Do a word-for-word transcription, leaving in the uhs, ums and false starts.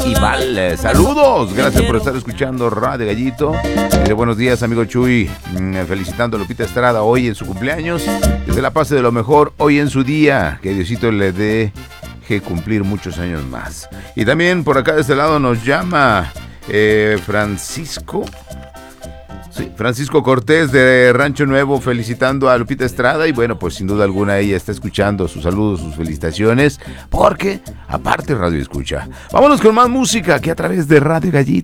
y Val. Saludos, gracias por estar escuchando Radio Gallito. Eh, buenos días, amigo Chuy. Mm, felicitando a Lupita Estrada hoy en su cumpleaños. Que se la pase de lo mejor hoy en su día. Que Diosito le deje cumplir muchos años más. Y también por acá de este lado nos llama eh, Francisco. Sí, Francisco Cortés de Rancho Nuevo felicitando a Lupita Estrada y bueno, pues sin duda alguna ella está escuchando sus saludos, sus felicitaciones, porque aparte Radio Escucha. Vámonos con más música aquí a través de Radio Gallito.